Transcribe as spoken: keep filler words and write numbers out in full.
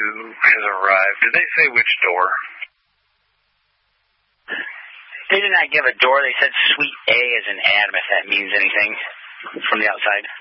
who has arrived. Did they say which door? They did not give a door. They said Suite A is an Adam, if that means anything from the outside.